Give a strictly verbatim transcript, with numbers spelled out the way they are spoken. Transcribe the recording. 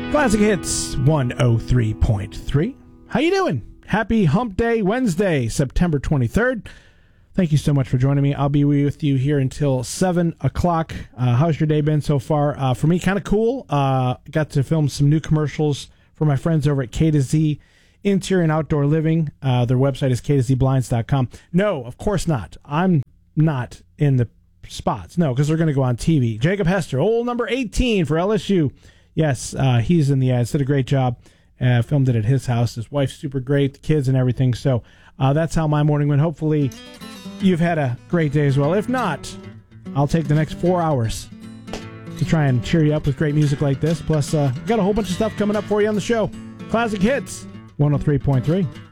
Classic Hits one oh three point three. How you doing? Happy Hump Day Wednesday, September twenty-third. Thank you so much for joining me. I'll be with you here until seven o'clock. Uh, how's your day been so far? Uh, for me, kind of cool. Uh, got to film some new commercials for my friends over at K to Z Interior and Outdoor Living. Uh, their website is k to z blinds dot com. No, of course not. I'm not in the spots. No, because they're going to go on T V. Jacob Hester, old number eighteen for L S U. Yes, uh, he's in the ads. Did a great job. Uh, filmed it at his house. His wife's super great, the kids and everything. So uh, that's how my morning went. Hopefully you've had a great day as well. If not, I'll take the next four hours to try and cheer you up with great music like this. Plus, uh, got a whole bunch of stuff coming up for you on the show. Classic Hits one oh three point three.